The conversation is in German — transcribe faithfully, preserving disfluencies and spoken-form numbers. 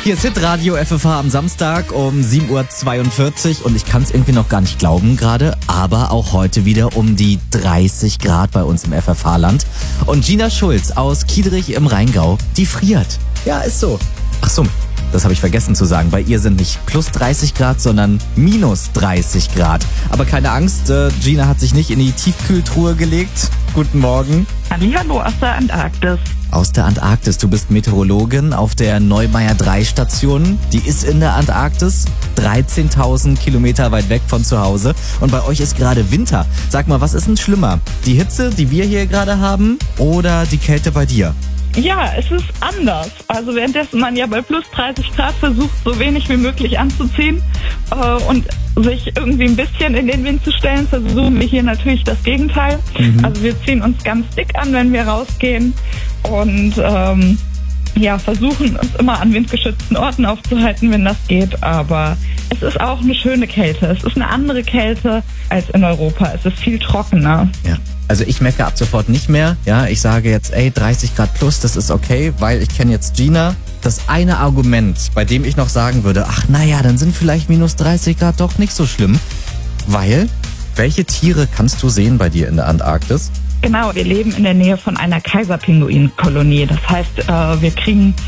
Hier ist Hitradio F F H am Samstag um sieben Uhr zweiundvierzig und ich kann es irgendwie noch gar nicht glauben gerade, aber auch heute wieder um die dreißig Grad bei uns im F F H-Land. Und Gina Schulz aus Kiederich im Rheingau, die friert. Ja, ist so. Ach so, das habe ich vergessen zu sagen. Bei ihr sind nicht plus dreißig Grad, sondern minus dreißig Grad. Aber keine Angst, äh, Gina hat sich nicht in die Tiefkühltruhe gelegt. Guten Morgen. Hallihallo aus der Antarktis. Aus der Antarktis. Du bist Meteorologin auf der Neumeier drei Station. Die ist in der Antarktis, dreizehntausend Kilometer weit weg von zu Hause. Und bei euch ist gerade Winter. Sag mal, was ist denn schlimmer? Die Hitze, die wir hier gerade haben, oder die Kälte bei dir? Ja, es ist anders. Also währenddessen man ja bei plus dreißig Grad versucht, so wenig wie möglich anzuziehen äh, und sich irgendwie ein bisschen in den Wind zu stellen, versuchen wir hier natürlich das Gegenteil. Mhm. Also wir ziehen uns ganz dick an, wenn wir rausgehen und ähm, ja, versuchen uns immer an windgeschützten Orten aufzuhalten, wenn das geht. Aber es ist auch eine schöne Kälte. Es ist eine andere Kälte als in Europa. Es ist viel trockener. Ja. Also ich mecke ab sofort nicht mehr. Ja, ich sage jetzt, ey, dreißig Grad plus, das ist okay, weil ich kenne jetzt Gina. Das eine Argument, bei dem ich noch sagen würde, ach naja, dann sind vielleicht minus dreißig Grad doch nicht so schlimm. Weil, welche Tiere kannst du sehen bei dir in der Antarktis? Genau, wir leben in der Nähe von einer Kaiserpinguinkolonie. Das heißt, wir kriegen